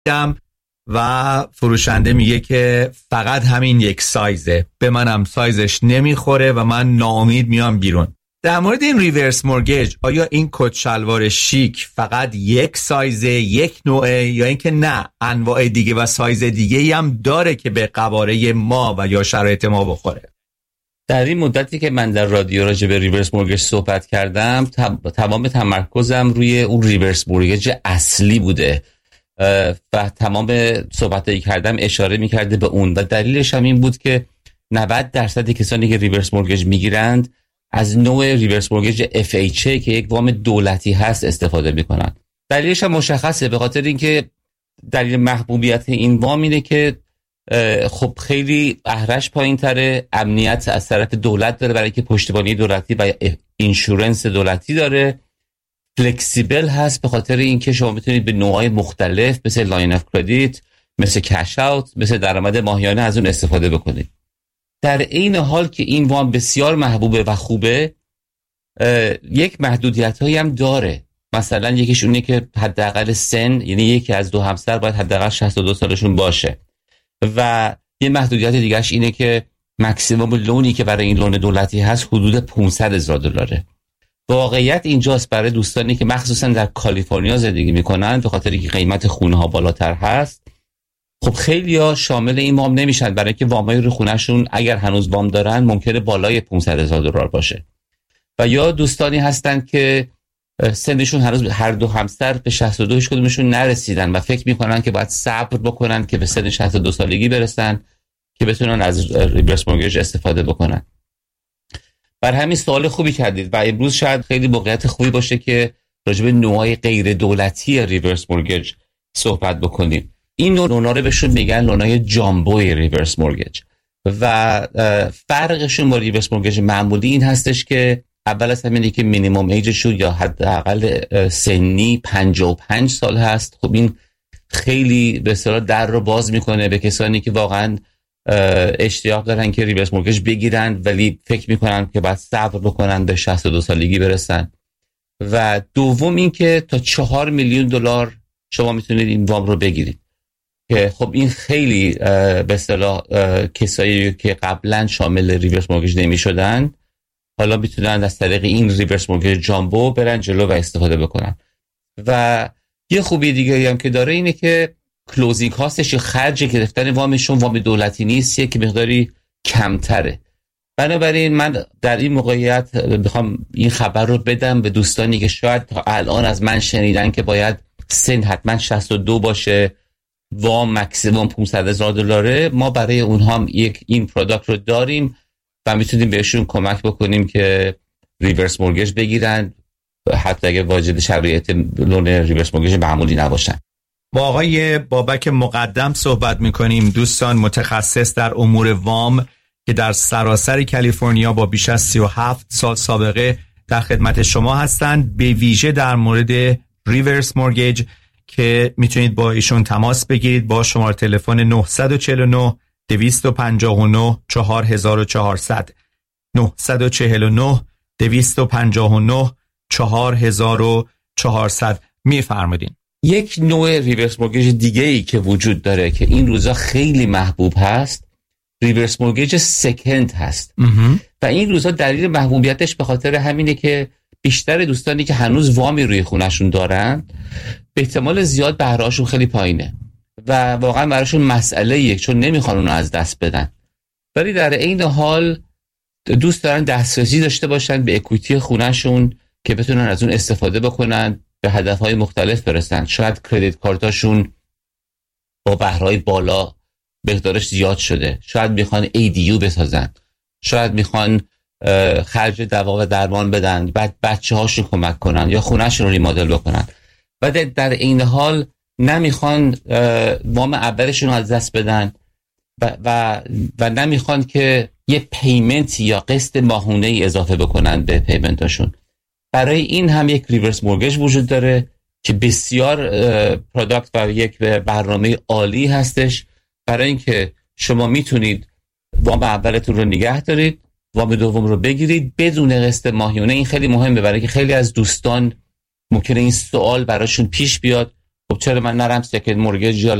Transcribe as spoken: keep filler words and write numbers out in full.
و فروشنده میگه که فقط همین یک سایزه، به منم سایزش نمیخوره و من ناامید میام بیرون. در مورد این ریورس مورگیج، آیا این کت شلوار شیک فقط یک سایزه، یک نوعه، یا اینکه نه انواع دیگه و سایز دیگه هم داره که به قواره ما و یا شرایط ما بخوره؟ در این مدتی که من در رادیو راجع به ریورس مورگیج صحبت کردم، تمام تمرکزم روی اون ریورس مورگیج اصلی بوده و تمام صحبتایی کردم اشاره می‌کرده به اون و دلیلش هم این بود که نود درصد کسانی که ریورس مورگیج میگیرند از نوع ریورس مورگیج اف اچ ای که یک وام دولتی هست استفاده میکنن. دلیلش هم مشخصه، به خاطر اینکه دلیل محبوبیت این وام اینه که خب خیلی بهره‌اش پایین‌تره، امنیت از طرف دولت داره برای که پشتیبانی دولتی و اینشورنس دولتی داره، فلکسیبل هست به خاطر اینکه شما میتونید به نوع‌های مختلف مثل لاین اف کردیت، مثل کش اوت، مثل درآمد ماهیانه از اون استفاده بکنید. در این حال که این وام بسیار محبوبه و خوبه، یک محدودیت‌هایی هم داره. مثلا یکیش اونه که حداقل سن، یعنی یکی از دو همسر باید حداقل شصت و دو سالشون باشه و یه محدودیت دیگه‌اش اینه که مکسیمم لونی که برای این لون دولتی هست حدود پانصد هزار دلاره. واقعیت اینجاست برای دوستانی که مخصوصا در کالیفرنیا زندگی میکنن، به خاطر اینکه قیمت خونه ها بالاتر هست، خب خیلی‌ها شامل این وام نمیشن، برای اینکه وامای رو خونه‌شون اگر هنوز وام دارن ممکنه بالای پانصد هزار دلار باشه. و یا دوستانی هستن که سنشون هنوز هر دو همسر به شصت و دو هیچ کدومشون نرسیدن و فکر میکنن که باید صبر بکنن که به سن شصت و دو سالگی برسن که بتونن از ریورس مورگیج استفاده بکنن. بر همین سوال خوبی کردید و امروز شاید خیلی موقعیت خوبی باشه که راجع به نوع‌های غیر دولتی ریورس مورگیج صحبت بکنیم. این نوع لونا رو بهشون میگن لونای جامبوی ریورس مورگیج و فرقشون با ریورس مورگیج معمولی این هستش که اول از همینه که مینیمم ایجشون یا حداقل سنی پنجاه و پنج سال هست. خب این خیلی به اصطلاح در رو باز میکنه به کسانی که واقعا اشتیاق دارن که ریورس مورگیج بگیرن ولی فکر میکنن که باید صبر بکنن به شصت و دو سالگی برسن. و دوم این که تا چهار میلیون دلار شما میتونید این وام رو بگیرید که خب این خیلی به اصطلاح کسایی که قبلا شامل ریورس مورگیج نمیشدن حالا میتونن از طریق این ریورس مورگیج جامبو برن جلو و استفاده بکنن. و یه خوبی دیگه هم که داره اینه که کلوزینگ کاستش، خرج گرفتن وامشون وام دولتی نیست، یک مقداری کمتره. بنابراین من در این موقعیت میخوام این خبر رو بدم به دوستانی که شاید تا الان از من شنیدن که باید سن حتما شصت و دو باشه، وام مکسیمم پانصد هزار دلاره. ما برای اونها هم یک این پروداکت رو داریم و میتونیم بهشون کمک بکنیم که ریورس مورگیج بگیرن حتی اگه واجد شرایط لون ریورس مورگیج معمولی نباشن. با آقای بابک مقدم صحبت میکنیم، دوستان متخصص در امور وام که در سراسر کالیفرنیا با بیش از سی و هفت سال سابقه در خدمت شما هستند، به ویژه در مورد ریورس مورگیج که میتونید با ایشون تماس بگیرید با شماره تلفن نه چهار نه دویست و پنجاه و نه چهار هزار و چهارصد نه چهار نه دویست و پنجاه و نه چهار هزار و چهارصد. میفرمایید. یک نوع ریورس مورگیج دیگه ای که وجود داره که این روزا خیلی محبوب هست، ریورس مورگیج سکند هست امه. و این روزا دلیل محبوبیتش به خاطر همینه که بیشتر دوستانی که هنوز وامی روی خونهشون دارن به احتمال زیاد بهره‌هاشون خیلی پایینه و واقعا براشون مسئله یک، چون نمیخوان اونو از دست بدن، ولی در این حال دوست دارن دسترسی داشته باشن به اکویتی خونهشون که بتونن از اون استفاده بکنن، به هدفهای مختلف برسن. شاید کردیت کارتاشون با بهرهای بالا مقدارش زیاد شده، شاید میخوان ای دی یو بسازن، شاید میخوان خرج دوا و درمان بدن، بعد بچه هاشون کمک کنن یا خونهشون رو ریمادل بکنن و در این حال نمیخوان وام اولشون رو از دست بدن و, و, و نمیخوان که یه پیمنت یا قسط ماهانه ای اضافه بکنن به پیمنتاشون. برای این هم یک ریورس مورگیج وجود داره که بسیار پروداکت و یک برنامه عالی هستش برای اینکه شما میتونید وام اولتون رو نگه دارید، وام دوم رو بگیرید بدون قسط ماهیانه. این خیلی مهمه برای که خیلی از دوستان ممکنه این سوال براشون پیش بیاد خب چرا من نرم سکند مورگیج یا